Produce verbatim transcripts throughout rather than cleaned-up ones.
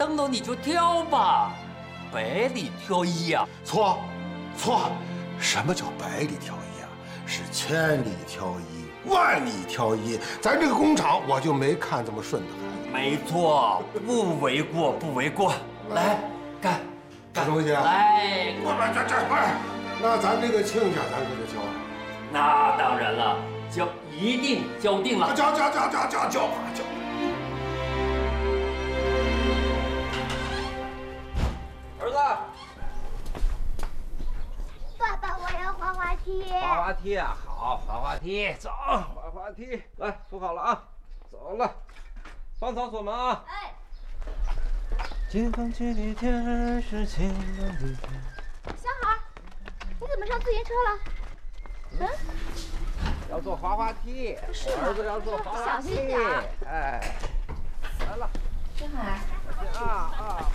等等你就跳吧，百里挑一呀！ 错，错，什么叫百里挑一啊？是千里挑一，万里挑一。咱这个工厂我就没看这么顺的孩子。 没错，不为过，不为过。来，干， 干东西啊！ 来， 我们这这哎，那咱这个亲家咱可就交了。 那当然了，交一定交定了。 交交交交交交吧交。 儿子， 爸爸，我要滑滑梯。 滑滑梯啊，好，滑滑梯，走，滑滑梯，来，扶好了啊，走了，方舱锁门啊。哎。近方几里天是晴朗的天。 小孩，你怎么上自行车了？嗯？ 要坐滑滑梯，儿子要坐滑滑梯。 小心点。 哎，来了。 小海。 啊啊！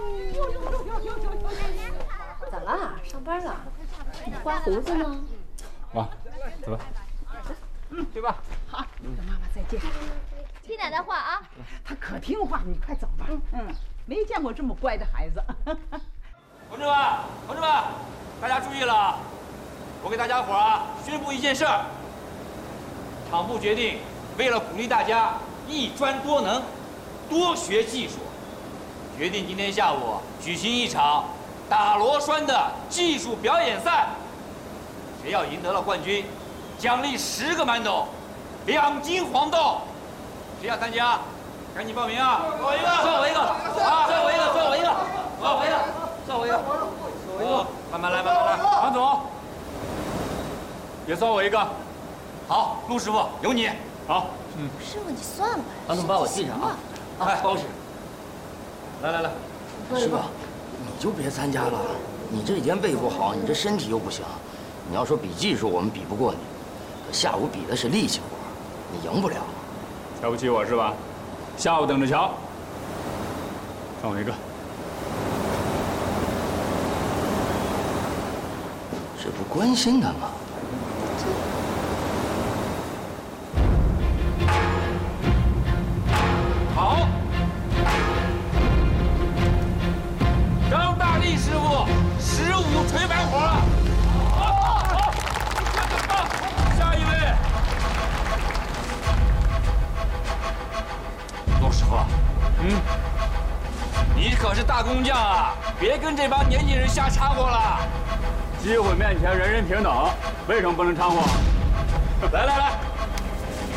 咋了？上班了？你刮胡子呢？ 哇，走吧。 嗯，去吧。好，跟妈妈再见。 听奶奶话啊。 她可听话，你快走吧。嗯，没见过这么乖的孩子。 同志们，同志们，大家注意了啊！我给大家伙啊宣布一件事儿。厂部决定，为了鼓励大家一专多能，多学技术，决定今天下午举行一场打螺栓的技术表演赛。谁要赢得了冠军，奖励十个馒头，两斤黄豆。谁要参加，赶紧报名啊！算我一个，算我一个，啊，算我一个，算我一个，算我一个，算我一个，算我一个。慢慢来，慢慢来，王总，也算我一个。好，陆师傅有你。好， 嗯。师傅，你算了吧。 王总，帮我记上啊。啊，包师。 来来来， 师傅，你就别参加了，你这几天胃不好，你这身体又不行。你要说比技术，我们比不过你，可下午比的是力气活，你赢不了。 瞧不起我是吧？下午等着瞧。算我一个。 这不关心他吗？ 好，张大力师傅十五锤白火。好，好，下一位。陆师傅，嗯，你可是大工匠啊，别跟这帮年轻人瞎掺和了。 机会面前人人平等，为什么不能掺和？ 来来来，